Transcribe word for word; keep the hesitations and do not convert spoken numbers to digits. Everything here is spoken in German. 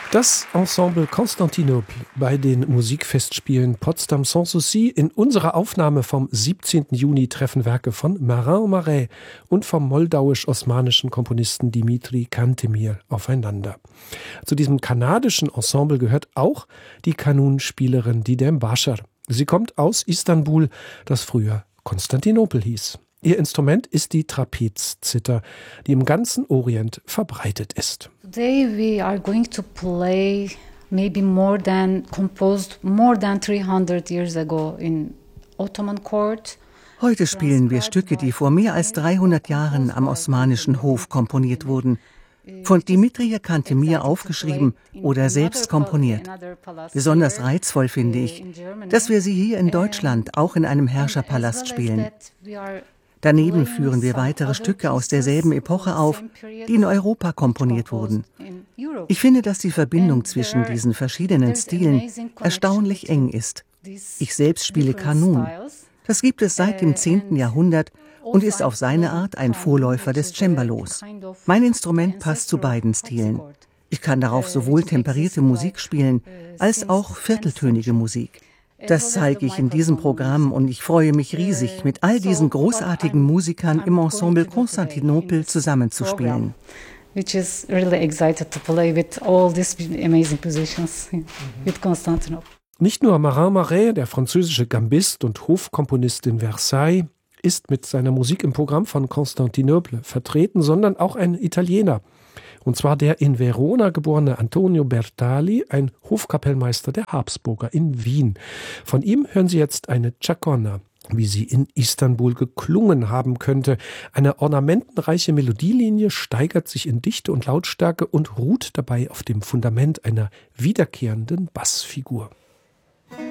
Das Ensemble Constantinople bei den Musikfestspielen Potsdam Sans Souci. In unserer Aufnahme vom siebzehnten Juni treffen Werke von Marin Marais und vom moldauisch-osmanischen Komponisten Dimitri Cantemir aufeinander. Zu diesem kanadischen Ensemble gehört auch die Kanunspielerin Didem Bashar. Sie kommt aus Istanbul, das früher Konstantinopel hieß. Ihr Instrument ist die Trapezzither, die im ganzen Orient verbreitet ist. Today we are going to play maybe more than composed more than three hundred years ago in Ottoman court. Heute spielen wir Stücke, die vor mehr als dreihundert Jahren am osmanischen Hof komponiert wurden. Von Dimitri Cantemir aufgeschrieben oder selbst komponiert. Besonders reizvoll finde ich, dass wir sie hier in Deutschland auch in einem Herrscherpalast spielen. Daneben führen wir weitere Stücke aus derselben Epoche auf, die in Europa komponiert wurden. Ich finde, dass die Verbindung zwischen diesen verschiedenen Stilen erstaunlich eng ist. Ich selbst spiele Kanun. Das gibt es seit dem zehnten Jahrhundert und ist auf seine Art ein Vorläufer des Cembalos. Mein Instrument passt zu beiden Stilen. Ich kann darauf sowohl temperierte Musik spielen, als auch vierteltönige Musik. Das zeige ich in diesem Programm und ich freue mich riesig, mit all diesen großartigen Musikern im Ensemble Constantinople zusammenzuspielen. Which is really excited to play with all these amazing musicians with Constantinople. Nicht nur Marin Marais, der französische Gambist und Hofkomponist in Versailles, ist mit seiner Musik im Programm von Constantinople vertreten, sondern auch ein Italiener. Und zwar der in Verona geborene Antonio Bertali, ein Hofkapellmeister der Habsburger in Wien. Von ihm hören Sie jetzt eine Chaconna, wie sie in Istanbul geklungen haben könnte. Eine ornamentenreiche Melodielinie steigert sich in Dichte und Lautstärke und ruht dabei auf dem Fundament einer wiederkehrenden Bassfigur.